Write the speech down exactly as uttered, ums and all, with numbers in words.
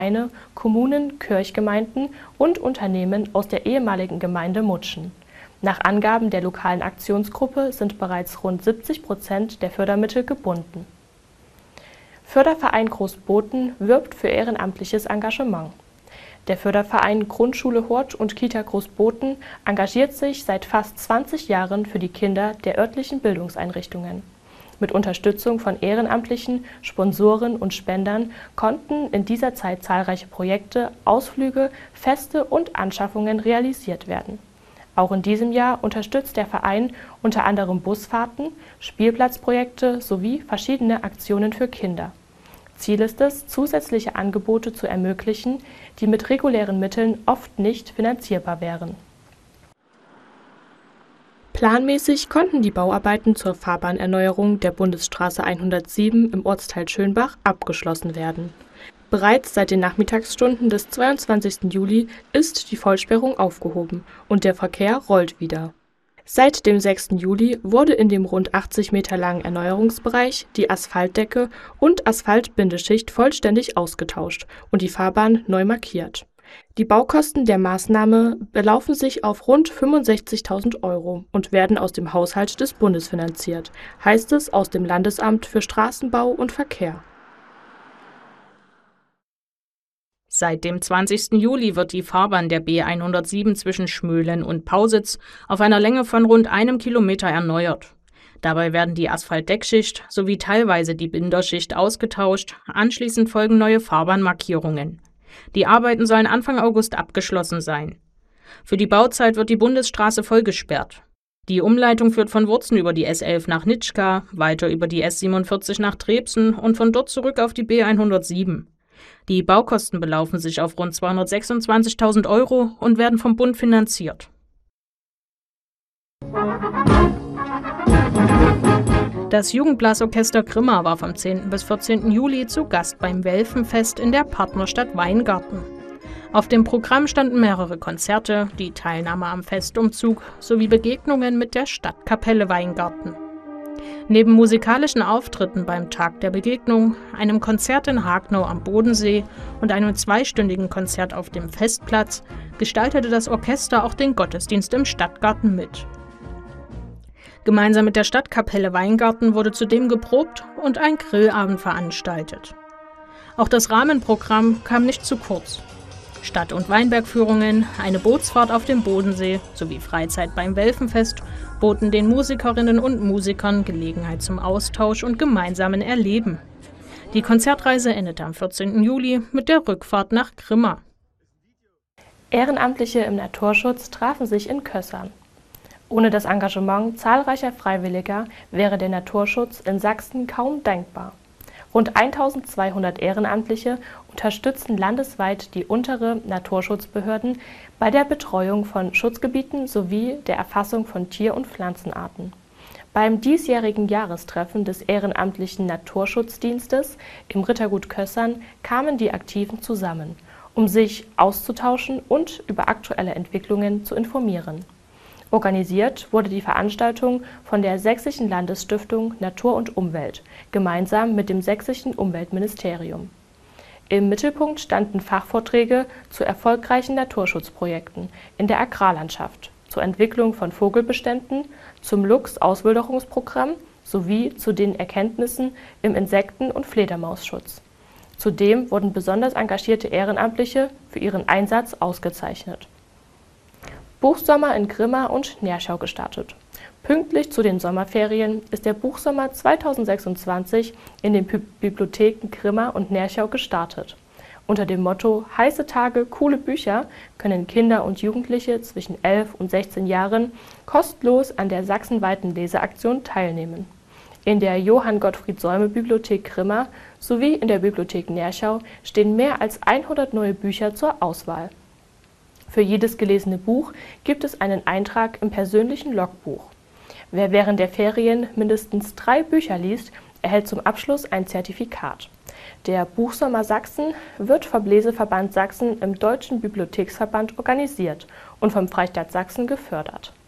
Vereine, Kommunen, Kirchgemeinden und Unternehmen aus der ehemaligen Gemeinde Mutschen. Nach Angaben der lokalen Aktionsgruppe sind bereits rund siebzig Prozent der Fördermittel gebunden. Förderverein Großboten wirbt für ehrenamtliches Engagement. Der Förderverein Grundschule Hort und Kita Großboten engagiert sich seit fast zwanzig Jahren für die Kinder der örtlichen Bildungseinrichtungen. Mit Unterstützung von Ehrenamtlichen, Sponsoren und Spendern konnten in dieser Zeit zahlreiche Projekte, Ausflüge, Feste und Anschaffungen realisiert werden. Auch in diesem Jahr unterstützt der Verein unter anderem Busfahrten, Spielplatzprojekte sowie verschiedene Aktionen für Kinder. Ziel ist es, zusätzliche Angebote zu ermöglichen, die mit regulären Mitteln oft nicht finanzierbar wären. Planmäßig konnten die Bauarbeiten zur Fahrbahnerneuerung der Bundesstraße hundertsieben im Ortsteil Schönbach abgeschlossen werden. Bereits seit den Nachmittagsstunden des zweiundzwanzigsten Juli ist die Vollsperrung aufgehoben und der Verkehr rollt wieder. Seit dem sechsten Juli wurde in dem rund achtzig Meter langen Erneuerungsbereich die Asphaltdecke und Asphaltbindeschicht vollständig ausgetauscht und die Fahrbahn neu markiert. Die Baukosten der Maßnahme belaufen sich auf rund fünfundsechzigtausend Euro und werden aus dem Haushalt des Bundes finanziert, heißt es aus dem Landesamt für Straßenbau und Verkehr. Seit dem zwanzigsten Juli wird die Fahrbahn der B hundertsieben zwischen Schmölen und Pausitz auf einer Länge von rund einem Kilometer erneuert. Dabei werden die Asphaltdeckschicht sowie teilweise die Binderschicht ausgetauscht, anschließend folgen neue Fahrbahnmarkierungen. Die Arbeiten sollen Anfang August abgeschlossen sein. Für die Bauzeit wird die Bundesstraße voll gesperrt. Die Umleitung führt von Wurzen über die S elf nach Nitschka, weiter über die S siebenundvierzig nach Trebsen und von dort zurück auf die B hundertsieben. Die Baukosten belaufen sich auf rund zweihundertsechsundzwanzigtausend Euro und werden vom Bund finanziert. Das Jugendblasorchester Grimma war vom zehnten bis vierzehnten Juli zu Gast beim Welfenfest in der Partnerstadt Weingarten. Auf dem Programm standen mehrere Konzerte, die Teilnahme am Festumzug sowie Begegnungen mit der Stadtkapelle Weingarten. Neben musikalischen Auftritten beim Tag der Begegnung, einem Konzert in Hagnau am Bodensee und einem zweistündigen Konzert auf dem Festplatz gestaltete das Orchester auch den Gottesdienst im Stadtgarten mit. Gemeinsam mit der Stadtkapelle Weingarten wurde zudem geprobt und ein Grillabend veranstaltet. Auch das Rahmenprogramm kam nicht zu kurz. Stadt- und Weinbergführungen, eine Bootsfahrt auf dem Bodensee sowie Freizeit beim Welfenfest boten den Musikerinnen und Musikern Gelegenheit zum Austausch und gemeinsamen Erleben. Die Konzertreise endete am vierzehnten Juli mit der Rückfahrt nach Grimma. Ehrenamtliche im Naturschutz trafen sich in Kössern. Ohne das Engagement zahlreicher Freiwilliger wäre der Naturschutz in Sachsen kaum denkbar. Rund eintausendzweihundert Ehrenamtliche unterstützen landesweit die untere Naturschutzbehörden bei der Betreuung von Schutzgebieten sowie der Erfassung von Tier- und Pflanzenarten. Beim diesjährigen Jahrestreffen des Ehrenamtlichen Naturschutzdienstes im Rittergut Kössern kamen die Aktiven zusammen, um sich auszutauschen und über aktuelle Entwicklungen zu informieren. Organisiert wurde die Veranstaltung von der Sächsischen Landesstiftung Natur und Umwelt, gemeinsam mit dem Sächsischen Umweltministerium. Im Mittelpunkt standen Fachvorträge zu erfolgreichen Naturschutzprojekten in der Agrarlandschaft, zur Entwicklung von Vogelbeständen, zum Luchs-Auswilderungsprogramm sowie zu den Erkenntnissen im Insekten- und Fledermausschutz. Zudem wurden besonders engagierte Ehrenamtliche für ihren Einsatz ausgezeichnet. Buchsommer in Grimma und Nerschau gestartet. Pünktlich zu den Sommerferien ist der Buchsommer zweitausendsechsundzwanzig in den Bibliotheken Grimma und Nerschau gestartet. Unter dem Motto „Heiße Tage, coole Bücher“ können Kinder und Jugendliche zwischen elf und sechzehn Jahren kostenlos an der sachsenweiten Leseaktion teilnehmen. In der Johann-Gottfried-Säume-Bibliothek Grimma sowie in der Bibliothek Nerschau stehen mehr als hundert neue Bücher zur Auswahl. Für jedes gelesene Buch gibt es einen Eintrag im persönlichen Logbuch. Wer während der Ferien mindestens drei Bücher liest, erhält zum Abschluss ein Zertifikat. Der Buchsommer Sachsen wird vom Leseverband Sachsen im Deutschen Bibliotheksverband organisiert und vom Freistaat Sachsen gefördert.